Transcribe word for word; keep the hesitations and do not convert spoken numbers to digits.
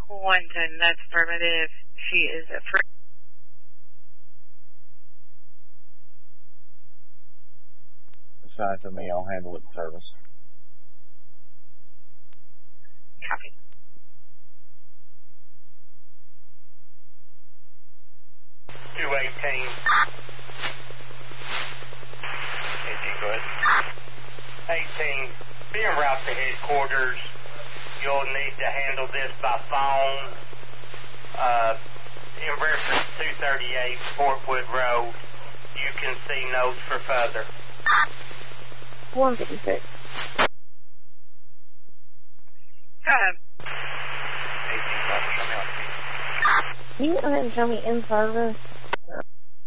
Quentin, that's affirmative. She is a free. Assign to me, I'll handle it in service. Copy. two eighteen. eighteen, go ahead. eighteen, be en route to headquarters. You'll need to handle this by phone. Uh, in reference two thirty-eight Fortwood Road. You can see notes for further. one fifty-six. Um, eighteen, show me on the Can you go ahead and show me in service?